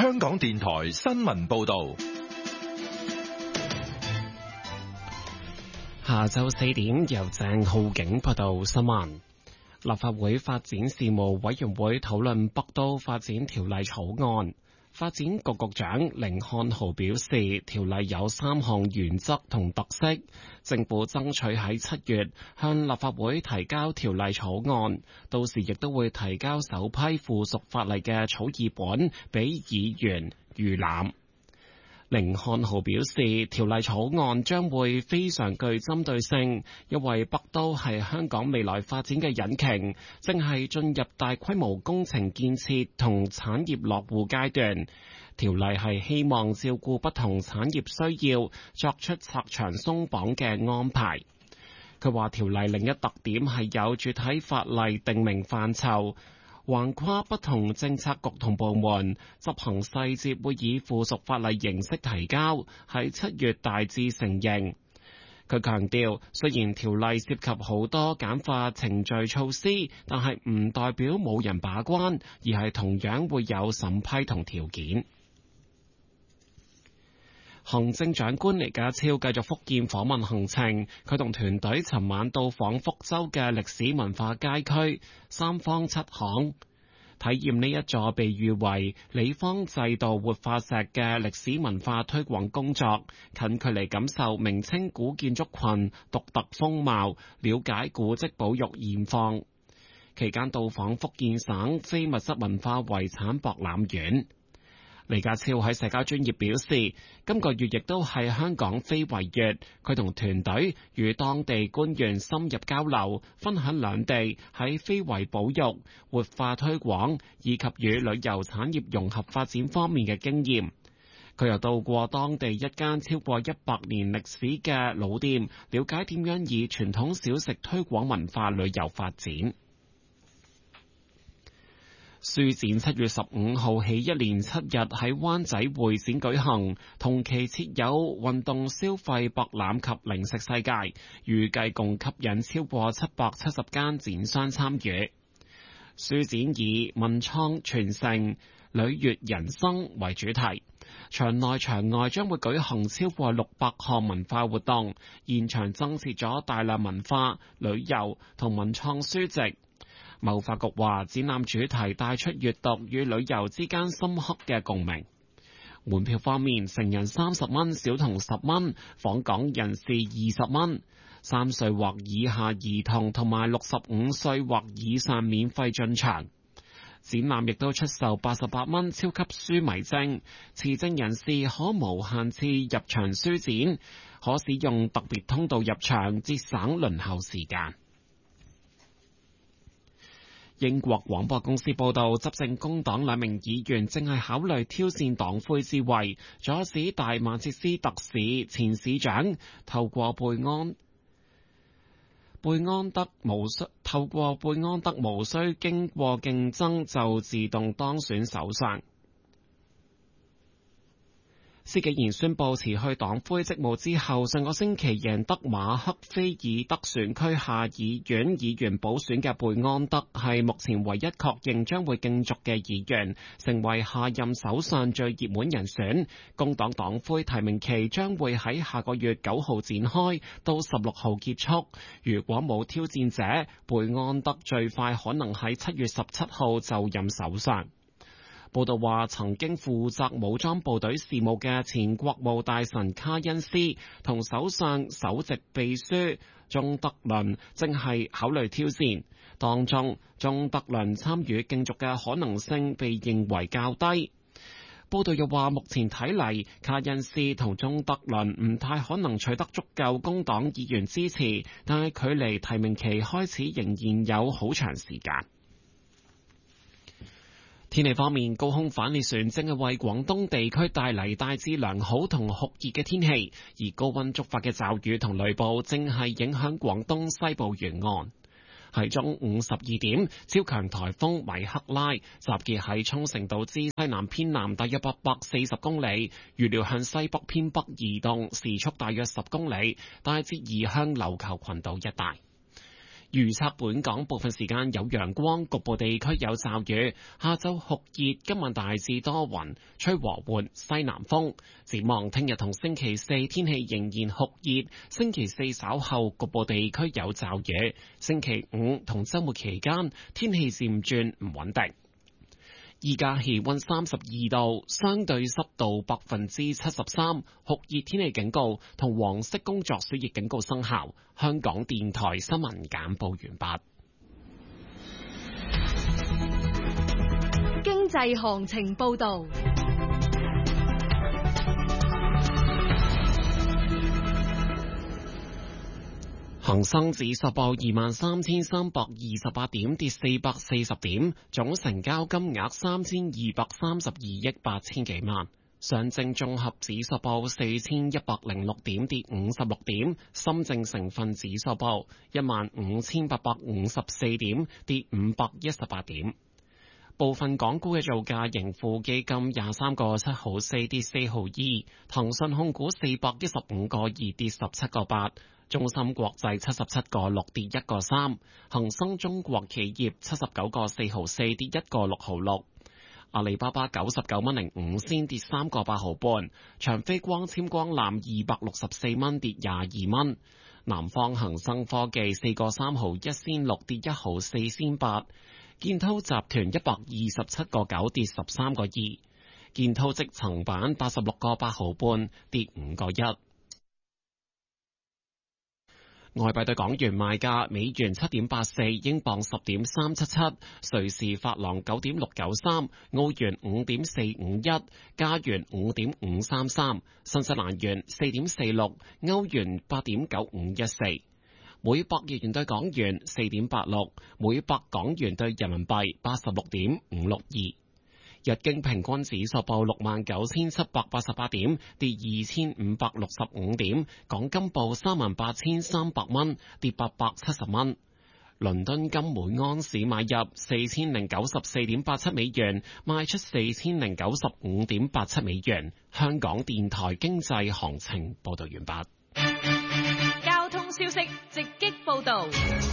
香港電台新聞報道。 下晝4點，由鄭浩景報道新聞。立法會發展事務委員會討論北都發展條例草案。發展局局長甯漢豪表示，條例有3項原則同特色，政府爭取喺7月向立法會提交條例草案，到時亦都會提交首批附屬法例嘅草擬本俾議員預覽。甯漢豪表示，條例草案將會非常具針對性，因為北都係香港未來發展嘅引擎，正係進入大規模工程建設同產業落戶階段。條例係希望照顧不同產業需要，作出拆牆鬆綁嘅安排。佢話條例另一特點係有主體法例定明範疇，橫跨不同政策局同部門，執行細節會以附屬法例形式提交，喺7月大致成形。佢強調，雖然條例涉及好多簡化程序措施，但係唔代表冇人把關，而係同樣會有審批同條件。行政長官李家超繼續福建訪問行程，佢同團隊尋晚到訪福州嘅歷史文化街區三坊七巷，體驗呢一座被譽為李方制度活化石嘅歷史文化推廣工作，近距離感受明清古建築群獨特風貌，了解古蹟保育現況。期間到訪福建省非物質文化遺產博覽館。李家超喺社交專頁表示，今個月亦都係香港非遺月，佢同團隊與當地官員深入交流，分享兩地喺非遺保育、活化推廣以及與旅遊產業融合發展方面嘅經驗。佢又到過當地一間超過100年歷史嘅老店，了解點樣以傳統小食推廣文化旅遊發展。書展7月15號起一連7日喺灣仔會展舉行，同期設有運動消費博覽及零食世界，預計共吸引超過770間展商參與。書展以文創傳承、履越人生為主題，場內場外將會舉行超過600項文化活動，現場增設咗大量文化、旅遊同文創書籍。貿發局話，展覽主題帶出閱讀與旅遊之間深刻嘅共鳴。門票方面，成人30蚊，小童10蚊，訪港人士20蚊。3歲或以下兒童同埋65歲或以上免費進場。展覽亦都出售88蚊超級書迷證，持證人士可無限次入場書展，可使用特別通道入場，節省輪候時間。英國廣播公司報道，執政工黨2名議員正係考慮挑戰黨魁之位，阻止大曼徹斯特市前市長透過貝安德無需經過競爭就自動當選首相。施紀賢宣布辭去黨魁職務之後，上個星期贏得馬克菲爾德選區下議院議員補選嘅貝安德係目前唯一確認將會競逐嘅議員，成為下任首相最熱門人選。工黨黨魁提名期將會喺下個月9號展開，到16號結束。如果冇挑戰者，貝安德最快可能喺7月17號就任首相。報道話，曾經負責武裝部隊事務嘅前國務大臣卡恩斯同首相首席秘書鍾德倫正係考慮挑戰，當中鍾德倫參與競逐嘅可能性被認為較低。報道又話，目前睇嚟，卡恩斯同鍾德倫唔太可能取得足夠工黨議員支持，但係距離提名期開始仍然有好長時間。天氣方面，高空反烈旋正係為廣東地區帶嚟大致良好同酷熱嘅天氣，而高溫觸發嘅驟雨同雷暴正係影響廣東西部沿岸。喺中午12點，超強颱風米克拉集結喺沖繩島之西南偏南大約840公里，預料向西北偏北移動，時速大約10公里，大致移向琉球群島一帶。 預測本港部分時間有陽光，局部地區有驟雨。下晝酷熱，今晚大致多雲，吹和緩西南風。展望聽日同星期四天氣仍然酷熱，星期四稍後局部地區有驟雨。星期五同週末期間天氣漸轉唔穩定。依家氣溫32度，相對濕度73%，酷熱天氣警告同黃色工作暑熱警告生效。香港電台新聞簡報完畢。 經濟行情報道。 恒生指數報23,328點，跌440點，總成交金額3232億8千幾萬。上證綜合指數報4106點，跌56點。深證成分指數報15,854點，跌518點。部分港股嘅造價，盈富基金23個7毫4跌4毫2，騰訊控股415個2跌17個8。中芯國際77個6跌1個3，恒生中國企業79個4毫4跌1個6毫6，阿里巴巴99蚊05仙跌3個8毫半，長飛光纖光纜264蚊跌22蚊，南方恒生科技4個3毫1仙6跌1毫4仙8，建滔集團127個9跌13個2，建滔積層板86個8毫半跌5個1。外幣對港元賣價：美元7.84，英鎊10.377，瑞士法郎9.693，澳元5.451，加元5.533，新西蘭元4.46，歐元8.9514，每百日元對港元4.86，每百港元對人民幣86.562。日經平均指數報69,788點，跌2,565點。港金報38,300蚊，跌870蚊。倫敦金每盎司買入4,094.87美元，賣出4,095.87美元。香港電台經濟行情報道完畢。 交通消息直擊報道。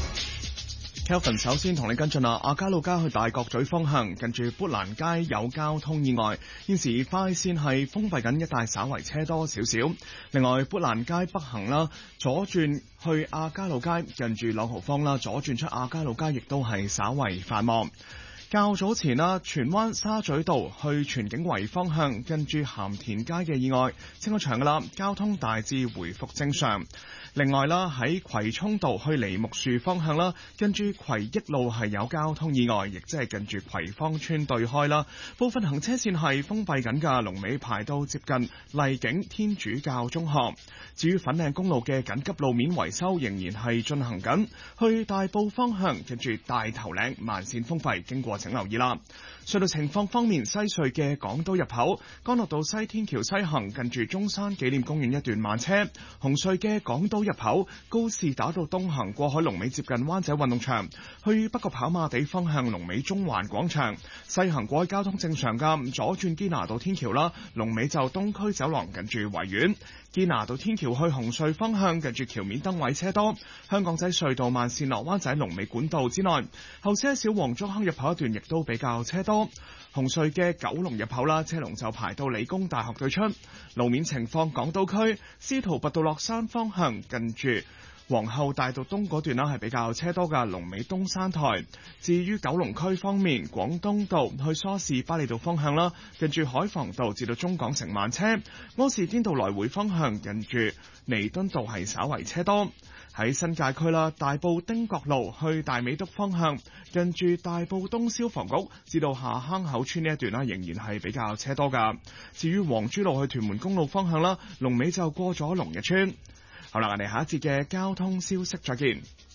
Kelvin 首先同你跟進啦，亞皆老街去大角咀方向，近住砵蘭街有交通意外，現時快線係封閉緊，一帶稍為車多少少。另外，砵蘭街北行啦，左轉去亞皆老街，近住朗豪坊啦，左轉出亞皆老街亦都係稍為繁忙。較早前啦，荃灣沙咀道去荃景圍方向，近住鹹田街嘅意外清咗場噶啦，交通大致回復正常。另外啦，喺葵涌道去梨木樹方向啦，近住葵益路係有交通意外，亦即係近住葵芳村對開啦，部分行車線係封閉緊㗎，龍尾排到接近荔景天主教中學。至於粉嶺公路嘅緊急路面維修仍然係進行緊，去大埔方向近住大頭嶺慢線封閉，經過請留意啦。隧道情況方面，西隧嘅港島入口干諾道西天橋西行近住中山紀念公園一段慢車，紅隧嘅港島入口高士打道東行過海龍尾接近灣仔運動場，去北角跑馬地方向龍尾中環廣場，西行過海交通正常㗎，左轉堅拿道天橋啦，龍尾就東區走廊近住維園。堅拿道天橋去紅隧方向近住橋面燈位車多，香港仔隧道慢線落灣仔龍尾管道之內，後車小黃竹坑入口一段亦都比較車多。紅隧嘅九龍入口啦，車龍就排到理工大學對出。路面情況，港島區司徒拔道落山方向近住皇后大道東嗰段啦，係比較車多嘅，龍尾東山台。至於九龍區方面，廣東道去梳士巴利道方向啦，近住海防道至到中港城慢車；柯士甸道來回方向近住彌敦道係稍為車多。喺新界區啦，大埔汀角路去大美督方向，近住大埔東消防局至到下坑口村呢一段啦，仍然係比較車多噶。至於黃珠路去屯門公路方向啦，龍尾就過咗龍日村。好啦，我哋下一節嘅交通消息再見。